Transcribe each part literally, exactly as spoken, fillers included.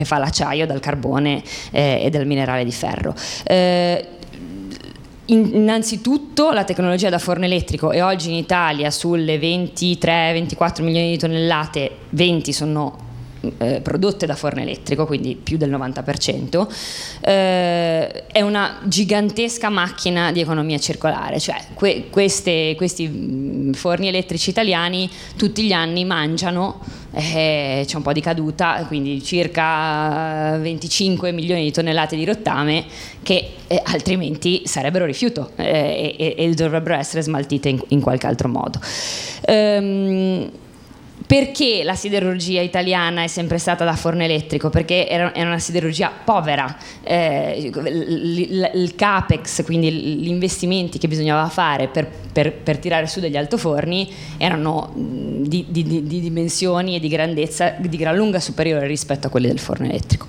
che fa l'acciaio dal carbone eh, e dal minerale di ferro. Eh, Innanzitutto la tecnologia da forno elettrico, e oggi in Italia sulle ventitré ventiquattro milioni di tonnellate, venti sono eh, prodotte da forno elettrico, quindi più del novanta per cento, eh, è una gigantesca macchina di economia circolare, cioè que- queste, questi forni elettrici italiani tutti gli anni mangiano, eh, c'è un po' di caduta, quindi circa venticinque milioni di tonnellate di rottame che eh, altrimenti sarebbero rifiuto eh, e, e dovrebbero essere smaltite in, in qualche altro modo. Ehm, Perché la siderurgia italiana è sempre stata da forno elettrico? Perché era, era una siderurgia povera, eh, il, il capex, quindi gli investimenti che bisognava fare per, per, per tirare su degli altoforni erano di, di, di, di dimensioni e di grandezza di gran lunga superiore rispetto a quelli del forno elettrico.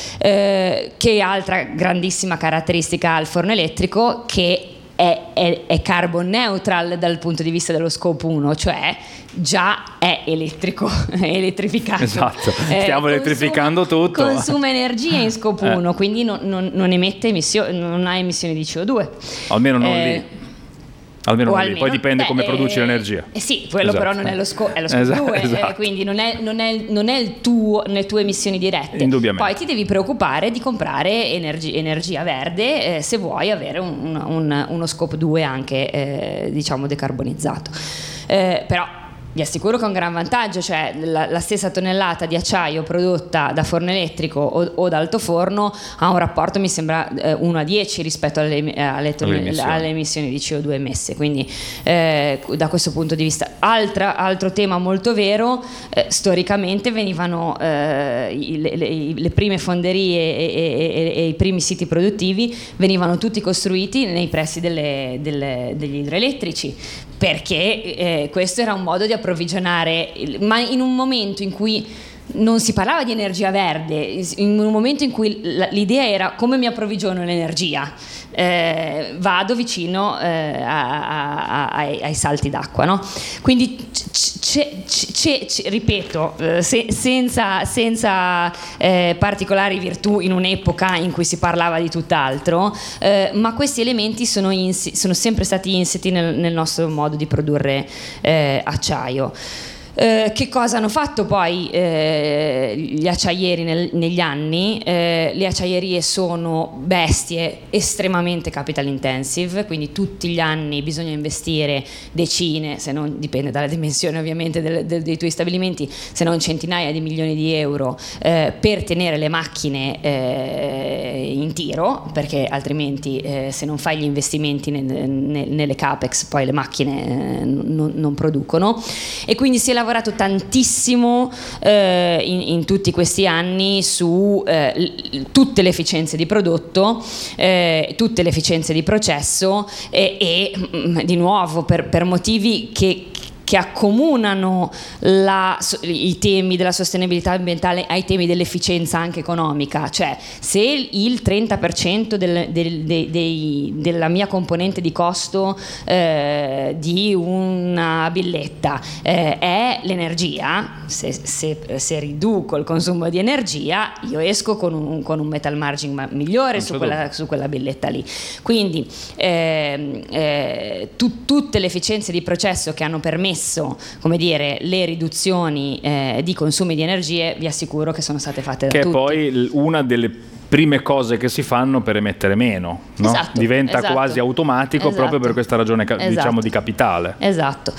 Eh, che altra grandissima caratteristica ha il forno elettrico? Che È, è, è carbon neutral dal punto di vista dello scope uno, cioè già è elettrico, è elettrificato. Esatto, stiamo eh, elettrificando consuma, tutto. Consuma energia in scope uno, eh. quindi non, non, non emette emissioni, non ha emissioni di C O due. Almeno non eh, lì. Almeno non almeno, lì, poi dipende beh, come produci eh, l'energia. Eh sì, quello esatto. però non è lo scope, è lo scope esatto, due, esatto. Eh, quindi non è, non è, non è il tuo, le tue emissioni dirette. Indubbiamente. Poi ti devi preoccupare di comprare energia, energia verde eh, se vuoi avere un, un, uno scope due anche eh, diciamo decarbonizzato. Eh, però vi assicuro che è un gran vantaggio, cioè la, la stessa tonnellata di acciaio prodotta da forno elettrico o, o da altoforno ha un rapporto, mi sembra, eh, uno a dieci rispetto alle, alle, tonne, alle, emissioni. alle emissioni di C O due emesse, quindi eh, da questo punto di vista. Altra, altro tema molto vero, eh, storicamente venivano eh, le, le, le prime fonderie e, e, e, e i primi siti produttivi venivano tutti costruiti nei pressi delle, delle, degli idroelettrici, perché eh, questo era un modo di approvvigionare, ma in un momento in cui non si parlava di energia verde, in un momento in cui l'idea era come mi approvvigiono l'energia, eh, vado vicino eh, a, a, a, ai, ai salti d'acqua, no? Quindi c'è, c'è, c'è, ripeto, eh, se, senza, senza eh, particolari virtù in un'epoca in cui si parlava di tutt'altro, eh, ma questi elementi sono, insi- sono sempre stati insiti nel, nel nostro modo di produrre eh, acciaio. Eh, che cosa hanno fatto poi eh, gli acciaieri nel, negli anni? Eh, le acciaierie sono bestie estremamente capital intensive, quindi tutti gli anni bisogna investire decine, se non dipende dalla dimensione ovviamente del, del, dei tuoi stabilimenti, se non centinaia di milioni di euro eh, per tenere le macchine eh, in tiro, perché altrimenti eh, se non fai gli investimenti nel, nel, nelle capex poi le macchine eh, non, non producono, e quindi si è lavorato tantissimo eh, in, in tutti questi anni su eh, l- tutte le efficienze di prodotto, eh, tutte le efficienze di processo e, e mh, di nuovo per, per motivi che che accomunano la, i temi della sostenibilità ambientale ai temi dell'efficienza anche economica, cioè se il trenta per cento del, del, dei, dei, della mia componente di costo eh, di una billetta eh, è l'energia, se, se, se riduco il consumo di energia io esco con un, con un metal margin migliore su quella, su quella billetta lì, quindi eh, eh, tu, tutte le efficienze di processo che hanno permesso, come dire, le riduzioni eh, di consumi di energie, vi assicuro che sono state fatte da che tutti. Che è poi una delle prime cose che si fanno per emettere meno, no? Esatto, diventa esatto, quasi automatico esatto, proprio per questa ragione esatto, diciamo di capitale. Esatto.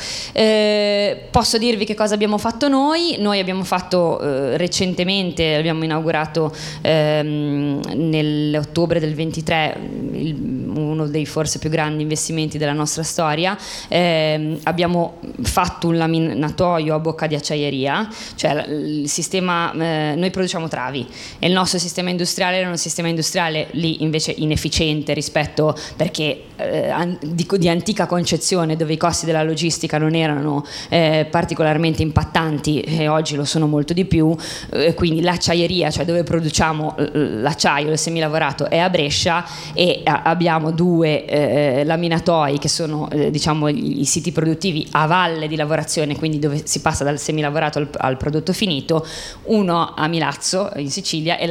Eh, posso dirvi che cosa abbiamo fatto noi? Noi abbiamo fatto eh, recentemente, abbiamo inaugurato ehm, nell'ottobre del ventitré il, uno dei forse più grandi investimenti della nostra storia. Eh, abbiamo fatto un laminatoio a bocca di acciaieria, cioè il sistema, eh, noi produciamo travi e il nostro sistema industriale era un sistema industriale lì invece inefficiente rispetto, perché eh, di, di antica concezione, dove i costi della logistica non erano eh, particolarmente impattanti e oggi lo sono molto di più, eh, quindi l'acciaieria, cioè dove produciamo l'acciaio, il semilavorato, è a Brescia e a, abbiamo due eh, laminatoi che sono eh, diciamo i, i siti produttivi a valle di lavorazione, quindi dove si passa dal semilavorato al, al prodotto finito, uno a Milazzo in Sicilia e